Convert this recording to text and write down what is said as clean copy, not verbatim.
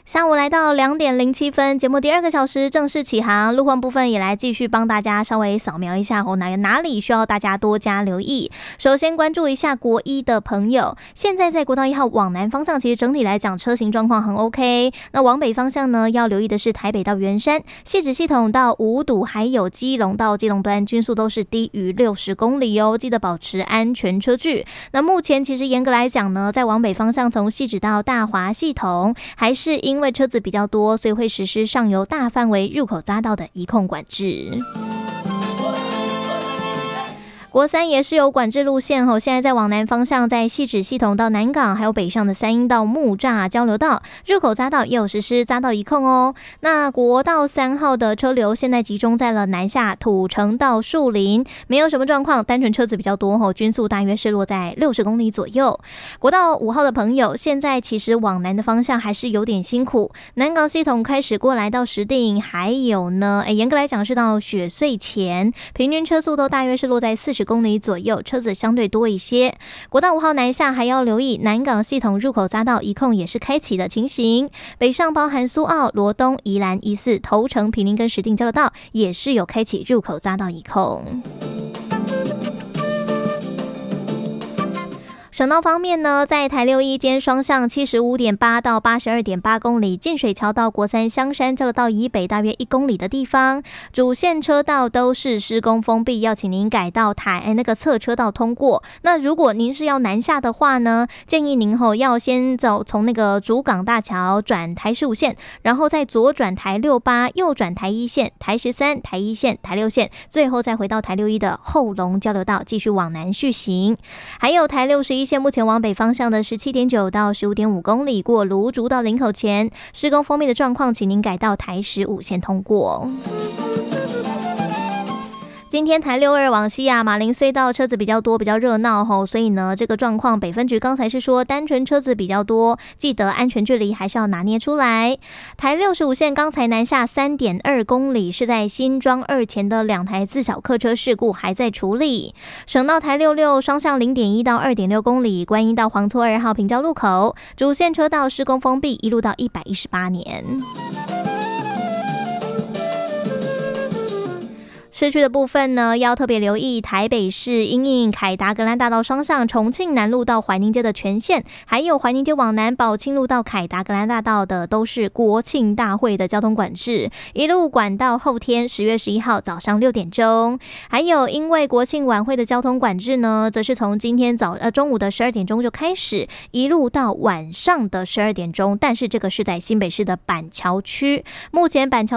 下午来到2:07，节目第2个小时正式起航。路况部分也来继续帮大家稍微扫描一下哪里需要大家多加留意。首先关注一下国一的朋友，现在在国道1号往南方向，其实整体来讲车型状况很 OK。那往北方向呢，要留意的是台北到圆山、汐止系统到五堵，还有基隆到基隆端，均速都是低于60公里哦，记得保持安全车距。那目前其实严格来讲呢，在往北方向从汐止到大华系统，还是因为车子比较多，所以会实施上游大范围入口匝道的移控管制。国三也是有管制路线现在在往南方向，在汐止系统到南港，还有北上的三鶯到木栅交流道入口匝道也有实施匝道移控哦。那国道3号的车流现在集中在了南下土城到树林，没有什么状况，单纯车子比较多均速大约是落在60公里左右。国道5号的朋友，现在其实往南的方向还是有点辛苦，南港系统开始过来到石碇，还有呢严格来讲是到雪隧前，平均车速都大约是落在40公里左右，车子相对多一些。国道5号南下还要留意南港系统入口匝道移控也是开启的情形，北上包含苏澳、罗东、宜兰、宜4、头城、坪林跟石碇交流道也是有开启入口匝道移控。省道方面呢，在台6-1间双向 75.8 到 82.8 公里，进水桥到国三香山交流道以北大约1公里的地方，主线车道都是施工封闭，要请您改道侧车道通过。那如果您是要南下的话呢，建议您要先走从那个主港大桥转台15线，然后再左转台68，右转台1线、台13、台1线、台6线，最后再回到台6-1的后龙交流道继续往南续行。还有台61线目前往北方向的 17.9 到 15.5 公里，过芦竹到林口前，施工封闭的状况，请您改到台15线通过。今天台62往西马林隧道车子比较多，比较热闹所以呢这个状况北分局刚才是说单纯车子比较多，记得安全距离还是要拿捏出来。台65线刚才南下 3.2 公里，是在新庄2前的2台自小客车事故还在处理。省道台66双向 0.1 到 2.6 公里，观音到黄厝2号平交路口，主线车道施工封闭，一路到118年。市区的部分呢，要特别留意台北市因应凯达格兰大道双向重庆南路到怀宁街的全线，还有怀宁街往南宝庆路到凯达格兰大道的都是国庆大会的交通管制，一路管到后天10月11号早上6点钟。还有因为国庆晚会的交通管制呢，则是从今天中午的12点钟就开始，一路到晚上的12点钟，但是这个是在新北市的板桥区，目前板桥